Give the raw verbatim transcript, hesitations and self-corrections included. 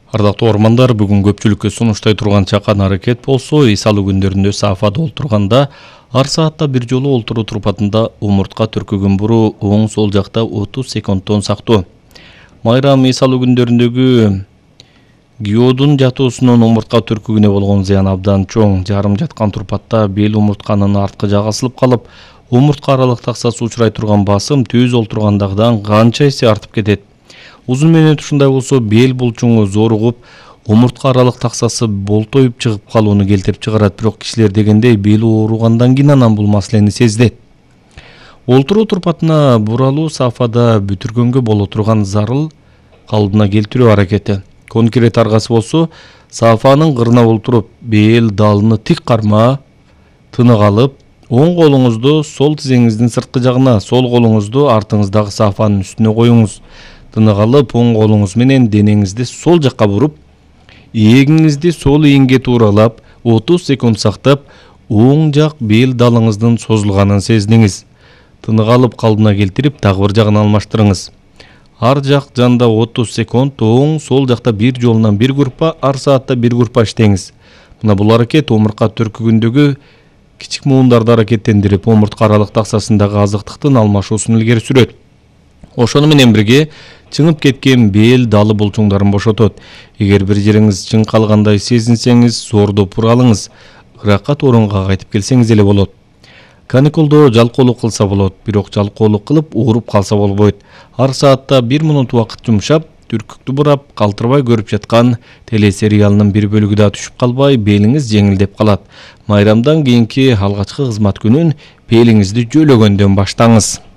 Ардактуу ормандар, бүгүн көпчүлүккө сунуштай турган чакан аракет болсо, эс алуу күндөрүндө саафада олтурганда ар саатта бир жолу олтуруу турпатында умуртка түркүгүн буруу, оң сол жакта отуз секундтон сактоо. Майрам эс алуу күндөрүндөгү гиодун жатуусунун умуртка түркүгүнө болгон зыяны абдан чоң. Жарым жаткан турпатта бел умуртканын арткы жагы асылып калып, умуртка аралык таксасы учурай турган басым түз олтургандагыдан канча эсе артып кетет. Узун менен ушундай болсо, бел булчуңу зоругуп, умуртка аралык таксасы болтоюп чыгып калууну келтирип чыгарат. Бирок кишилер дегендей бели ооругандан кийин анан бул маселени сезет. Олтуруу турпатына буралуу саафада бүтүргөнгө боло турган зарыл калыбына келтирүү аракети. Конкрет аргасы болсо, саафанын кырына олтуруп, бел далыны тик карма, тынык алып, оң колуңузду сол тизеңиздин сырткы жагына, сол колуңузду артыңыздагы саафанын үстүнө коюңуз. Тынык алып, оң колуңуз менен денеңизди сол жакка буруп, эгиңизди сол ийинге тууралап, отуз секунд сактап, оң жак бел далыңыздын созулганын сезиниңиз. Тынык алып калыбына келтирип, дагы бир жагын алмаштырыңыз. Ар жак жанда отуз секунд, оң сол жакта бир жолунан бир группа, ар саатта бир группа иштеңиз. Мына бул аракет омуртка түркүгүндөгү кичик муундарды аракеттендирип, омуртка аралык таксасындагы азыктыктын алмашуусун илгери сүрөт. Ошону менен бирге чыңып кеткен бел далы булчуңдарын бошотот. Эгер бир жериңиз чың калгандай сезинсеңиз, зордоп уралыңыз. Ыракат орунга кайтып келсеңиз эле болот. Каникулдо жалкоолук кылса болот, бирок жалкоолук кылып ооруп калса болбойт. Ар саатта бир мүнөт убакыт жумшап, түркүктү бурап, калтырбай көрүп жаткан телесериалынын бир бөлүгү да түшүп калбай, белиңиз жеңилдеп калат. Майрамдан кийинки алгачкы кызмат күнүн белиңизди жөөлөгөндөн баштаңыз.